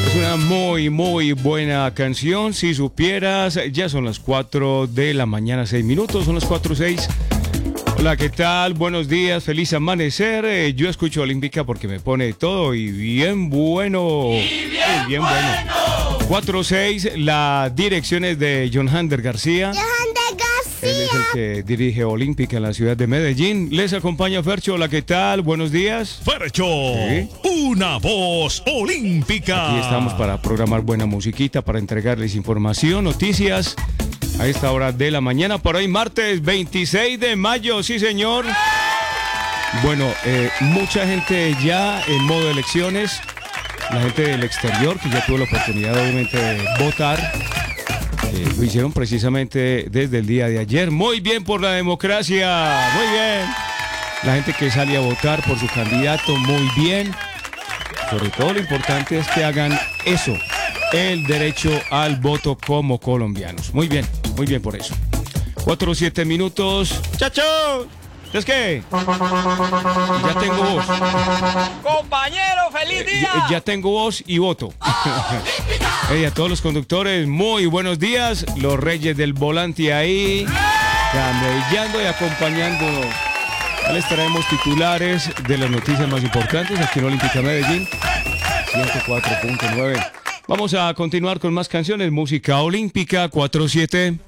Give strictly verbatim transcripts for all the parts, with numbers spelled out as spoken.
Es una muy, muy buena canción. Si supieras, ya son las cuatro de la mañana, seis minutos, son las cuatro seis. Hola, ¿qué tal? Buenos días, feliz amanecer. Eh, yo escucho Olímpica porque me pone todo y bien bueno. Y bien, bien bueno. bueno. cuatro seis, la dirección es de John Hander García. Johan de García. Él es el que dirige Olímpica en la ciudad de Medellín. Les acompaña Fercho. Hola, ¿qué tal? Buenos días. Fercho, Sí. una voz olímpica. Aquí estamos para programar buena musiquita, para entregarles información, noticias a esta hora de la mañana. Por hoy, martes veintiséis de mayo, sí señor. Bueno, eh, mucha gente ya en modo elecciones. La gente del exterior que ya tuvo la oportunidad obviamente de votar. Eh, lo hicieron precisamente desde el día de ayer. Muy bien por la democracia, muy bien. La gente que sale a votar por su candidato, muy bien. Sobre todo lo importante es que hagan eso, el derecho al voto como colombianos. Muy bien, muy bien por eso. Cuatro o siete minutos. ¡Chacho! ¿Es qué? Ya tengo voz. Compañero, feliz día. Ya, ya tengo voz y voto. Hey, a todos los conductores, muy buenos días. Los reyes del volante ahí, camellando y acompañándonos. Ya les traemos titulares de las noticias más importantes aquí en Olímpica Medellín, ciento cuatro punto nueve. Vamos a continuar con más canciones, música olímpica, cuatro siete.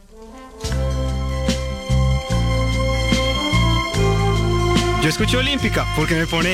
Yo escucho Olímpica porque me pone